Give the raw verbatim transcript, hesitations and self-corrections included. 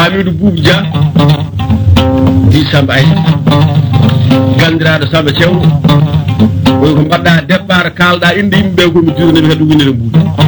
Hamidou Boubdia di Samba Ay gandiraɗo Samba Cewɗo ko mbaɗɗa départ kalɗa inde yimɓe ko mi jurni heeɗo winere Mbuuɗa